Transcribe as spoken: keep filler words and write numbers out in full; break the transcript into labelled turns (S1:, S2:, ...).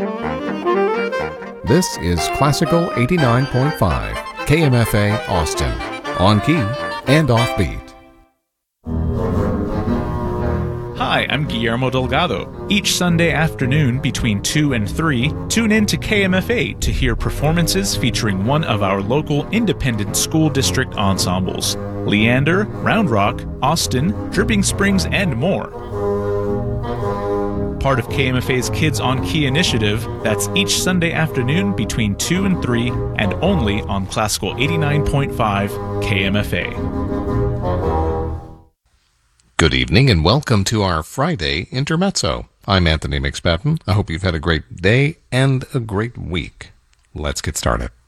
S1: This is Classical eighty-nine point five, K M F A Austin, on key and offbeat.
S2: Hi, I'm Guillermo Delgado. Each Sunday afternoon between two and three, tune in to K M F A to hear performances featuring one of our local independent school district ensembles: Leander, Round Rock, Austin, Dripping Springs, and more. Part of K M F A's Kids on Key initiative, that's each Sunday afternoon between two and three, and only on Classical eighty-nine point five K M F A.
S1: Good evening and welcome to our Friday Intermezzo. I'm Anthony McSpadden. I hope you've had a great day and a great week. Let's get started.